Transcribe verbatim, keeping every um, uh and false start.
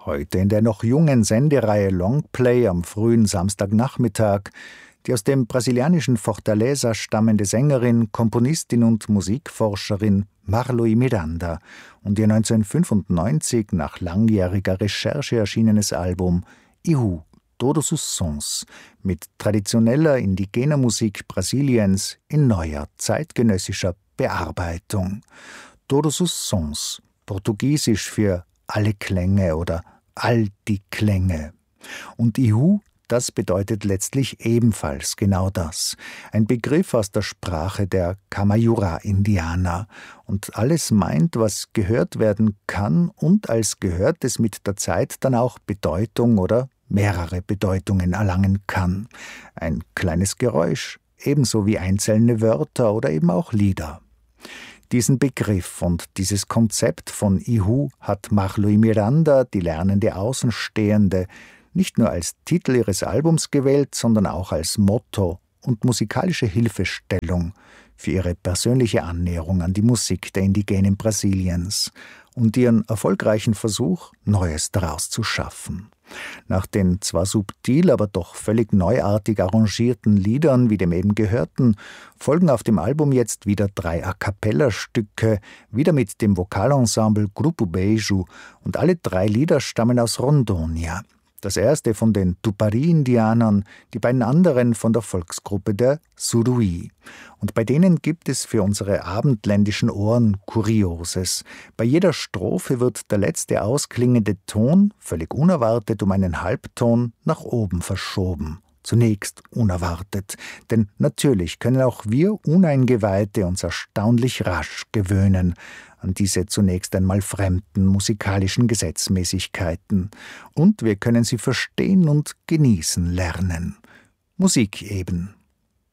Heute in der noch jungen Sendereihe Longplay am frühen Samstagnachmittag die aus dem brasilianischen Fortaleza stammende Sängerin, Komponistin und Musikforscherin Marlui Miranda und ihr neunzehnhundertfünfundneunzig nach langjähriger Recherche erschienenes Album Ihu, Todos os Sons mit traditioneller indigener Musik Brasiliens in neuer zeitgenössischer Bearbeitung. Todos os Sons, portugiesisch für alle Klänge oder all die Klänge. Und Ihu, das bedeutet letztlich ebenfalls genau das. Ein Begriff aus der Sprache der Kamayura-Indianer. Und alles meint, was gehört werden kann und als Gehörtes mit der Zeit dann auch Bedeutung oder mehrere Bedeutungen erlangen kann. Ein kleines Geräusch, ebenso wie einzelne Wörter oder eben auch Lieder. Diesen Begriff und dieses Konzept von Ihu hat Marlui Miranda, die lernende Außenstehende, nicht nur als Titel ihres Albums gewählt, sondern auch als Motto und musikalische Hilfestellung für ihre persönliche Annäherung an die Musik der Indigenen Brasiliens und ihren erfolgreichen Versuch, Neues daraus zu schaffen. Nach den zwar subtil, aber doch völlig neuartig arrangierten Liedern, wie dem eben gehörten, folgen auf dem Album jetzt wieder drei A-cappella-Stücke, wieder mit dem Vokalensemble Grupo Beijo, und alle drei Lieder stammen aus Rondônia. Das erste von den Tupari-Indianern, die beiden anderen von der Volksgruppe der Surui. Und bei denen gibt es für unsere abendländischen Ohren Kurioses. Bei jeder Strophe wird der letzte ausklingende Ton, völlig unerwartet um einen Halbton, nach oben verschoben. Zunächst unerwartet, denn natürlich können auch wir Uneingeweihte uns erstaunlich rasch gewöhnen an diese zunächst einmal fremden musikalischen Gesetzmäßigkeiten. Und wir können sie verstehen und genießen lernen. Musik eben.